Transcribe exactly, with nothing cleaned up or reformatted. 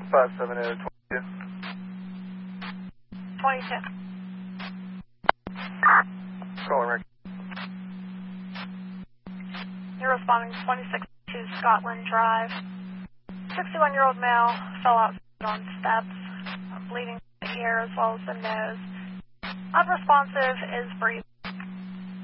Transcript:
five seven zero twenty-two. twenty-two. Calling Rick. You're responding to twenty-six to Scotland Drive. sixty-one-year-old male fell out on steps, bleeding from the ear as well as the nose. Unresponsive, is breathing.